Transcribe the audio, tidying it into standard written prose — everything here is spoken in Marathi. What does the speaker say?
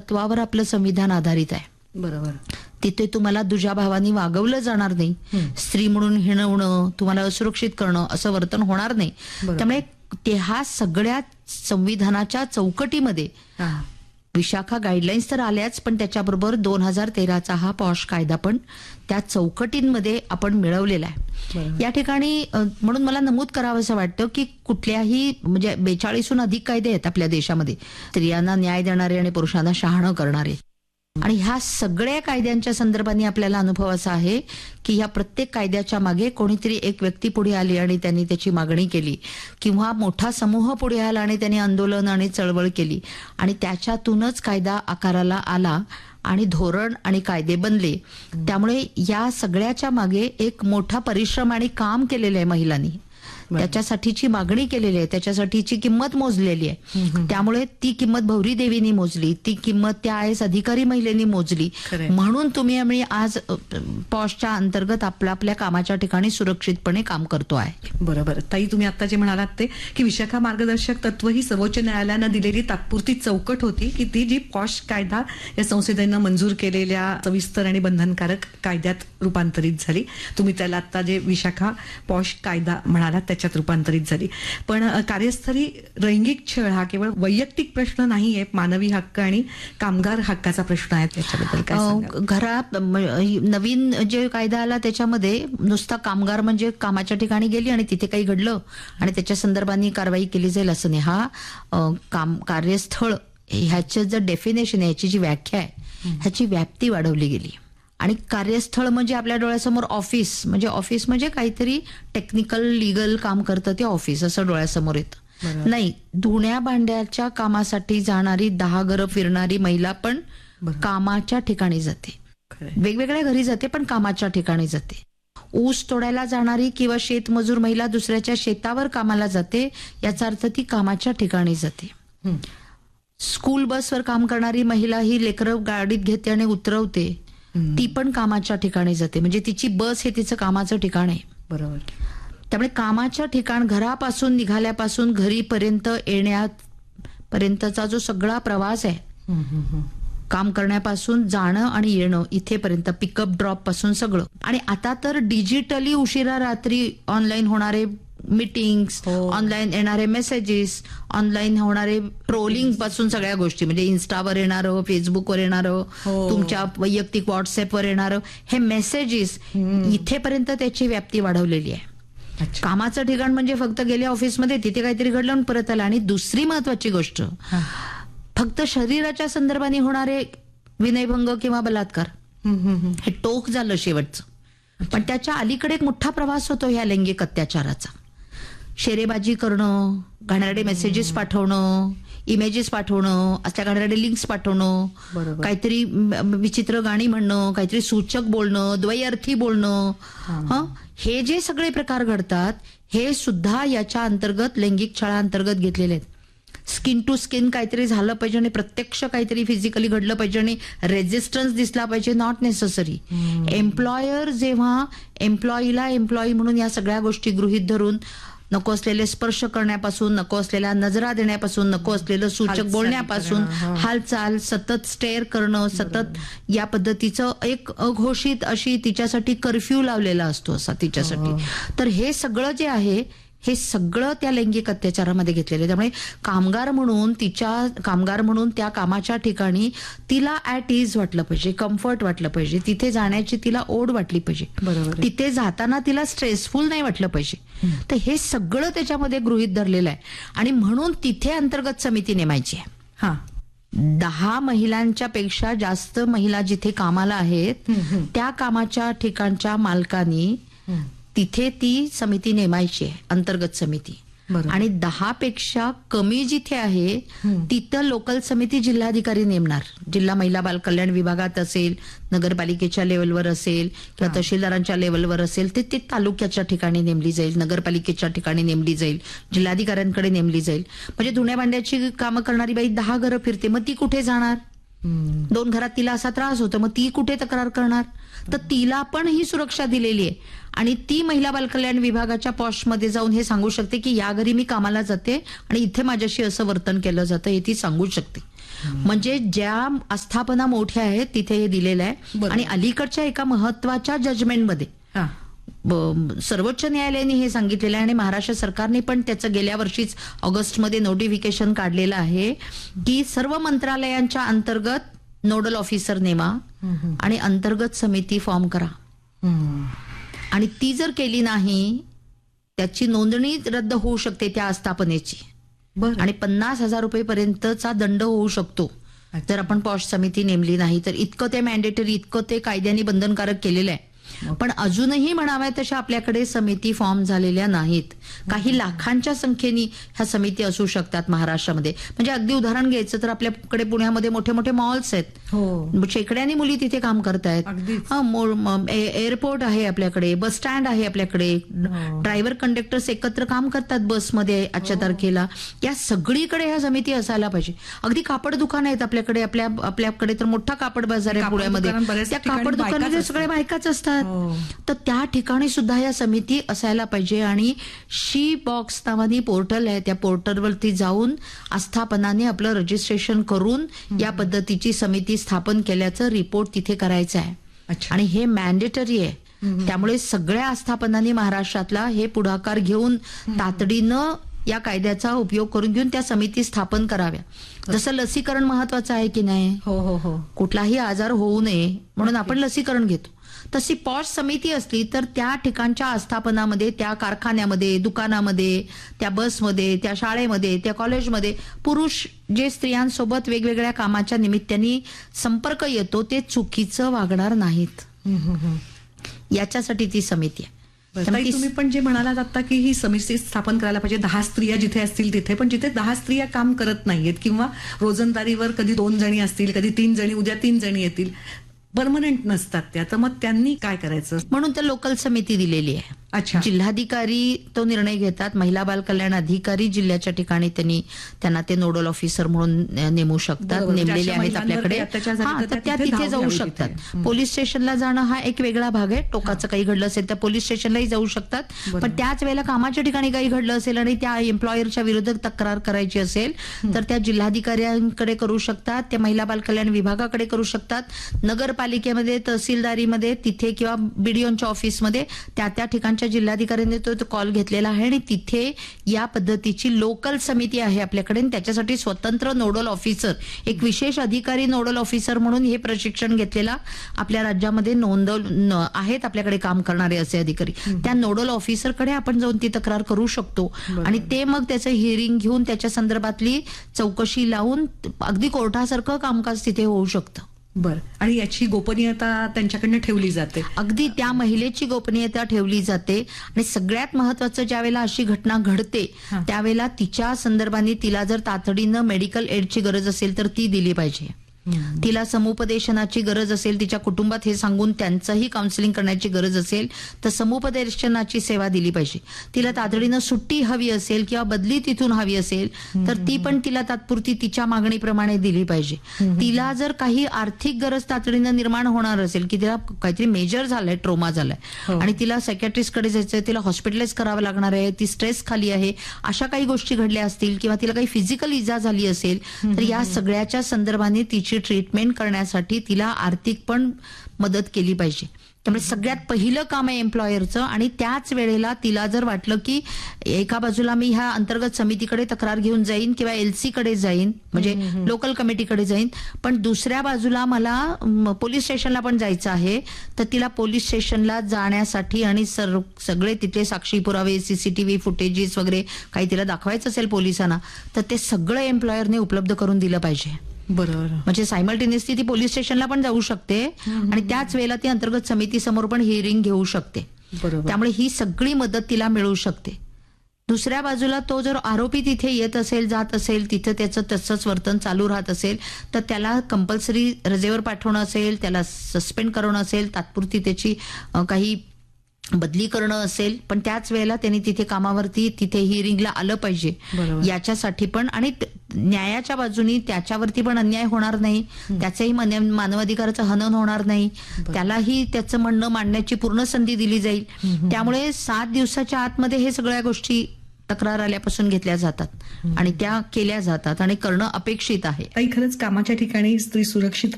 तत्वावर आपलं संविधान आधारित आहे. बरोबर. तिथे तुम्हाला दुजा भावानी वागवलं जाणार नाही. स्त्री म्हणून हिणवणं, तुम्हाला असुरक्षित करणं असं वर्तन होणार नाही. त्यामुळे ते ह्या सगळ्या संविधानाच्या चौकटीमध्ये विशाखा गाईडलाईन्स तर आल्याच, पण त्याच्याबरोबर 2013चा हा पॉश कायदा पण त्या चौकटींमध्ये आपण मिळवलेला आहे. या ठिकाणी म्हणून मला नमूद करावं असं वाटतं की कुठल्याही म्हणजे 42हून अधिक कायदे आहेत आपल्या देशामध्ये, स्त्रियांना न्याय देणारे आणि पुरुषांना शहाणं करणारे. आणि ह्या सगळ्या कायद्यांच्या संदर्भाने आपल्याला अनुभव असा आहे की ह्या प्रत्येक कायद्याच्या मागे कोणीतरी एक व्यक्ती पुढे आली आणि त्यांनी त्याची मागणी केली, किंवा मोठा समूह पुढे आला आणि त्यांनी आंदोलन आणि चळवळ केली, आणि त्याच्यातूनच कायदा आकाराला आला आणि धोरण आणि कायदे बनले. त्यामुळे या सगळ्याच्या मागे एक मोठा परिश्रम आणि काम केलेलं आहे महिलांनी. त्याच्यासाठीची मागणी केलेली आहे, त्याच्यासाठीची किंमत मोजलेली आहे. त्यामुळे ती किंमत भौरी देवीनी मोजली, ती किंमत त्या आयएस अधिकारी महिलेनी मोजली. म्हणून तुम्ही आम्ही आज पॉशच्या अंतर्गत आपल्या कामाच्या ठिकाणी सुरक्षितपणे काम करतो आहे. बरोबर. ताई, तुम्ही आता जे म्हणालात ते की विशाखा मार्गदर्शक तत्व ही सर्वोच्च न्यायालयानं दिलेली तात्पुरती चौकट होती की ती जी पॉश कायदा या संसदेनं मंजूर केलेल्या सविस्तर आणि बंधनकारक कायद्यात रूपांतरित झाली. तुम्ही त्याला आता जे विशाखा पॉश कायदा म्हणालात त्याच्यात रूपांतरित झाली. पण कार्यस्थळी लैंगिक छळ हा केवळ वैयक्तिक प्रश्न नाहीये, मानवी हक्क आणि कामगार हक्काचा प्रश्न आहे. त्याच्याबद्दल काय सांगाल? घरात नवीन जे कायदा आला त्याच्यामध्ये नुसता कामगार म्हणजे कामाच्या ठिकाणी गेली आणि तिथे काही घडलं आणि त्याच्या संदर्भाने कारवाई केली जाईल असं नाही. हा कार्यस्थळ ह्याचं जे डेफिनेशन आहे, ह्याची जी व्याख्या आहे, ह्याची व्याप्ती वाढवली गेली. आणि कार्यस्थळ म्हणजे आपल्या डोळ्यासमोर ऑफिस म्हणजे काहीतरी टेक्निकल लीगल काम करतं ते ऑफिस असं डोळ्यासमोर येतं. नाही, धुण्या भांड्याच्या कामासाठी जाणारी 10 घरं फिरणारी महिला पण कामाच्या ठिकाणी जाते. वेगवेगळ्या घरी जाते पण कामाच्या ठिकाणी जाते. ऊस तोडायला जाणारी किंवा शेतमजूर महिला दुसऱ्याच्या शेतावर कामाला जाते, याचा अर्थ ती कामाच्या ठिकाणी जाते. स्कूल बसवर काम करणारी महिला ही लेकरं गाडीत घेते आणि उतरवते, ती पण कामाच्या ठिकाणी जाते. म्हणजे तिची बस हे तिचं कामाचं ठिकाण आहे. बरोबर. त्यामुळे कामाच्या ठिकाण, घरापासून निघाल्यापासून घरीपर्यंत येण्यापर्यंतचा जो सगळा प्रवास आहे, काम करण्यापासून जाणं आणि येणं इथेपर्यंत, पिकअप ड्रॉप पासून सगळं. आणि आता तर डिजिटली उशिरा रात्री ऑनलाईन होणारे मीटिंग्स, ऑनलाईन येणारे मेसेजेस, ऑनलाईन होणारे ट्रोलिंग पासून सगळ्या गोष्टी, म्हणजे इन्स्टावर येणारं, फेसबुकवर येणारं, तुमच्या वैयक्तिक व्हॉट्सअपवर येणारं हे मेसेजेस, इथेपर्यंत त्याची व्याप्ती वाढवलेली आहे. कामाचं ठिकाण म्हणजे फक्त गेले ऑफिसमध्ये, तिथे काहीतरी घडलं आणि परत आलं. आणि दुसरी महत्वाची गोष्ट, फक्त शरीराच्या संदर्भाने होणारे विनयभंग किंवा बलात्कार हे टोक झालं शेवटचं. पण त्याच्या अलीकडे एक मोठा प्रवास होतो ह्या लैंगिक अत्याचाराचा. शेरेबाजी करणं, घाणेरडे मेसेजेस पाठवणं, इमेजेस पाठवणं, असल्या घाणेरडे लिंक्स पाठवणं, काहीतरी विचित्र गाणी म्हणणं, काहीतरी सूचक बोलणं, द्वयर्थी बोलणं, हे जे सगळे प्रकार घडतात हे सुद्धा याच्या अंतर्गत लैंगिक छळाअंतर्गत घेतलेले आहेत. स्किन टू स्किन काहीतरी झालं पाहिजे आणि प्रत्यक्ष काहीतरी फिजिकली घडलं पाहिजे आणि रेझिस्टन्स दिसला पाहिजे, नॉट नेसेसरी. एम्प्लॉयर जेव्हा एम्प्लॉईला एम्प्लॉई म्हणून या सगळ्या गोष्टी गृहीत धरून नको असलेले स्पर्श करण्यापासून, नको असलेल्या नजरा देण्यापासून, नको असलेलं सूचक बोलण्यापासून, हालचाल, सतत स्टेअर करणं, सतत या पद्धतीचं एक अघोषित अशी तिच्यासाठी कर्फ्यू लावलेला असतो असा तिच्यासाठी. तर हे सगळं जे आहे हे सगळं त्या लैंगिक अत्याचारामध्ये घेतलेलं आहे. त्यामुळे कामगार म्हणून त्या कामाच्या ठिकाणी तिला ऍट इज वाटलं पाहिजे, कम्फर्ट वाटलं पाहिजे, तिथे जाण्याची तिला ओढ वाटली पाहिजे, तिथे जाताना तिला स्ट्रेसफुल नाही वाटलं पाहिजे. तर हे सगळं त्याच्यामध्ये गृहीत धरलेलं आहे. आणि म्हणून तिथे अंतर्गत समिती नेमायची आहे. 10 महिलांच्या पेक्षा जास्त महिला जिथे कामाला आहेत त्या कामाच्या ठिकाणच्या मालकांनी तिथे ती समिती नेमायची आहे, अंतर्गत समिती. आणि 10 पेक्षा कमी जिथे आहे तिथं लोकल समिती जिल्हाधिकारी नेमणार. जिल्हा महिला बाल कल्याण विभागात असेल, नगरपालिकेच्या लेवलवर असेल किंवा तहसीलदारांच्या लेवलवर असेल, ते तालुक्याच्या ठिकाणी नेमली जाईल, नगरपालिकेच्या ठिकाणी नेमली जाईल, जिल्हाधिकाऱ्यांकडे नेमली जाईल. म्हणजे धुण्या भांड्याची कामं करणारी बाई 10 घरं फिरते, मग ती कुठे जाणार? 2 घरात तिला असा त्रास होतो, मग ती कुठे तक्रार करणार? तर तिला पण ही सुरक्षा दिलेली आहे. आणि ती महिला बालकल्याण विभागाच्या पॉशमध्ये जाऊन हे सांगू शकते की या घरी मी कामाला जाते आणि इथे माझ्याशी असं वर्तन केलं जातं, हे ती सांगू शकते. म्हणजे ज्या आस्थापना मोठ्या आहेत तिथे हे दिलेलं आहे. बरोबर. आणि अलीकडच्या एका महत्वाच्या जजमेंटमध्ये हा. सर्वोच्च न्यायालयाने हे सांगितलेलं आहे आणि महाराष्ट्र सरकारने पण त्याचं गेल्या वर्षीच ऑगस्टमध्ये नोटिफिकेशन काढलेलं आहे की सर्व मंत्रालयांच्या अंतर्गत नोडल ऑफिसर नेमा आणि अंतर्गत समिती फॉर्म करा. आणि ती जर केली नाही त्याची नोंदणी रद्द होऊ शकते त्या आस्थापनेची. बरं. आणि 50,000 रुपयेपर्यंतचा दंड होऊ शकतो जर आपण पॉश समिती नेमली नाही तर. इतकं ते मॅन्डेटरी, इतकं ते कायद्याने बंधनकारक केलेलं आहे. पण अजूनही म्हणाव्या तशा आपल्याकडे समिती फॉर्म झालेल्या नाहीत. काही लाखांच्या संख्येने ह्या समिती असू शकतात महाराष्ट्रामध्ये. म्हणजे अगदी उदाहरण घ्यायचं तर आपल्याकडे पुण्यामध्ये मोठे मोठे मॉल्स आहेत. हो. शेकड्यांनी मुली तिथे काम करतायत. अगदीच. एअरपोर्ट आहे आपल्याकडे, बस स्टँड आहे आपल्याकडे, ड्रायव्हर कंडक्टर्स एकत्र काम करतात बसमध्ये आजच्या तारखेला. या सगळीकडे ह्या समिती असायला पाहिजे. अगदी कापड दुकान आहेत आपल्याकडे, आपल्याकडे तर मोठा कापड बाजार आहे कापड पुण्यामध्ये. दुकानात बऱ्याच त्या ठिकाणी कापड दुकानामध्ये बायकाच सगळे बायकाच असतात. हो. तर त्या ठिकाणी सुद्धा या समिती असायला पाहिजे. आणि शी बॉक्स नावानी पोर्टल आहे, त्या पोर्टलवरती जाऊन आस्थापनाने आपलं रजिस्ट्रेशन करून या पद्धतीची समिती स्थापन केल्याचं रिपोर्ट तिथे करायचं आहे. अच्छा. आणि हे मॅन्डेटरी आहे. त्यामुळे सगळ्या आस्थापनांनी महाराष्ट्रातला हे पुढाकार घेऊन तातडीनं या कायद्याचा उपयोग करून घेऊन त्या समिती स्थापन कराव्या. जसं लसीकरण महत्वाचं आहे की नाही, हो हो हो. कुठलाही आजार होऊ नये म्हणून आपण लसीकरण घेतो. तशी पॉश समिती असली तर त्या ठिकाणच्या आस्थापनामध्ये, त्या कारखान्यामध्ये, दुकानामध्ये, त्या बसमध्ये, त्या शाळेमध्ये, त्या कॉलेजमध्ये पुरुष जे स्त्रियांसोबत वेगवेगळ्या कामाच्या निमित्ताने संपर्क येतो ते चुकीचं वागणार नाहीत. याच्यासाठी ती समिती आहे. ताई, तुम्ही पण जे म्हणालात आता की ही समिती स्थापन करायला पाहिजे 10 स्त्रिया जिथे असतील तिथे, पण जिथे 10 स्त्रिया काम करत नाहीयेत किंवा रोजंदारीवर कधी 2 जणी असतील, कधी 3 जणी, उद्या 3 जणी येतील, परमनंट नसतात त्या, तर मग त्यांनी काय करायचं? म्हणून तर लोकल समिती दिलेली आहे. अच्छा. जिल्हाधिकारी तो निर्णय घेतात. महिला बाल कल्याण अधिकारी जिल्ह्याच्या ठिकाणी त्यांना ते नोडल ऑफिसर म्हणून नेमू शकतात. बरोबर. नेमलेले ज्या आहेत महिलांवर आपल्याकडे. ते अत्याचार झाले हा, तर तर त्या तिथे तिथे धाव जाऊ घ्यावी शकतात. तिथे. पोलीस स्टेशनला जाणं हा एक वेगळा भाग आहे. टोकाचं काही घडलं असेल तर पोलीस स्टेशनलाही जाऊ शकतात. बरोबर. पण त्याच वेळेला कामाच्या ठिकाणी काही घडलं असेल आणि त्या एम्प्लॉयरच्या विरोधात तक्रार करायची असेल तर त्या जिल्हाधिकाऱ्यांकडे करू शकतात, त्या महिला बाल कल्याण विभागाकडे करू शकतात, नगरपालिकेमध्ये, तहसीलदारीमध्ये तिथे किंवा बीडीओच्या ऑफिसमध्ये त्या ठिकाणच्या जिल्हाधिकाऱ्यांनी तो कॉल घेतलेला आहे. आणि तिथे या पद्धतीची लोकल समिती आहे आपल्याकडे. त्याच्यासाठी स्वतंत्र नोडल ऑफिसर, एक विशेष अधिकारी नोडल ऑफिसर म्हणून हे प्रशिक्षण घेतलेला आपल्या राज्यामध्ये आहेत आपल्याकडे काम करणारे असे अधिकारी. त्या नोडल ऑफिसरकडे आपण जाऊन ती तक्रार करू शकतो आणि ते मग त्याचं हिअरिंग घेऊन त्याच्या संदर्भातली चौकशी लावून अगदी कोर्टासारखं कामकाज तिथे होऊ शकतं. बरं. आणि याची गोपनीयता त्यांच्याकडनं ठेवली जाते. अगदी त्या महिलेची गोपनीयता ठेवली जाते. आणि सगळ्यात महत्वाचं, ज्या वेळेला अशी घटना घडते त्यावेळेला तिच्या संदर्भाने तिला जर तातडीनं मेडिकल एडची गरज असेल तर ती दिली पाहिजे. तिला समुपदेशनाची गरज असेल, तिच्या कुटुंबात हे सांगून त्यांचंही काउन्सिलिंग करण्याची गरज असेल तर समुपदेशनाची सेवा दिली पाहिजे. तिला तातडीनं सुट्टी हवी असेल किंवा बदली तिथून हवी असेल तर ती पण तिला तात्पुरती तिच्या मागणीप्रमाणे दिली पाहिजे. तिला जर काही आर्थिक गरज तातडीनं निर्माण होणार असेल की तिला काहीतरी मेजर झालंय, ट्रोमा झालाय आणि तिला सायकॅट्रिस्टकडे जायचंय, तिला हॉस्पिटलाइज करावं लागणार आहे, ती स्ट्रेस खाली आहे, अशा काही गोष्टी घडल्या असतील किंवा तिला काही फिजिकल इजा झाली असेल तर या सगळ्याच्या संदर्भाने तिची ट्रीटमेंट करण्यासाठी तिला आर्थिक पण मदत केली पाहिजे. त्यामुळे सगळ्यात पहिलं काम आहे एम्प्लॉयरचं. आणि त्याच वेळेला तिला जर वाटलं की एका बाजूला मी ह्या अंतर्गत समितीकडे तक्रार घेऊन जाईन किंवा एलसी कडे जाईन, म्हणजे लोकल कमिटीकडे जाईन, पण दुसऱ्या बाजूला मला पोलीस स्टेशनला पण जायचं आहे, तर तिला पोलीस स्टेशनला जाण्यासाठी आणि सगळे तिथे साक्षी पुरावे, सीसीटीव्ही फुटेजेस वगैरे काही तिला दाखवायचं असेल पोलिसांना तर ते सगळं एम्प्लॉयरने उपलब्ध करून दिलं पाहिजे. बरोबर. म्हणजे सायमल्टेनियसली ती पोलीस स्टेशनला पण जाऊ शकते आणि त्याच वेळेला ती अंतर्गत समिती समोर पण हिअरिंग घेऊ शकते. बरोबर. त्यामुळे ही सगळी मदत तिला मिळू शकते. दुसऱ्या बाजूला तो जर आरोपी तिथे येत असेल, जात असेल, तिथं त्याचं तसंच वर्तन चालू राहत असेल तर त्याला कंपल्सरी रजेवर पाठवणं असेल, त्याला सस्पेंड करणं असेल, तात्पुरती त्याची काही बदली करणं असेल, पण त्याच वेळेला त्यांनी तिथे कामावरती तिथे हिअरिंगला आलं पाहिजे. याच्यासाठी पण आणि न्यायाच्या बाजूनी त्याच्यावरती पण अन्याय होणार नाही, त्याचंही मानवाधिकाराचं हनन होणार नाही, त्यालाही त्याचं म्हणणं मांडण्याची पूर्ण संधी दिली जाईल. त्यामुळे 7 दिवसाच्या आतमध्ये हे सगळ्या गोष्टी तक्रार आल्यापासून घेतल्या जातात आणि त्या केल्या जातात आणि करणं अपेक्षित आहे. ताई, खरंच कामाच्या ठिकाणी स्त्री सुरक्षित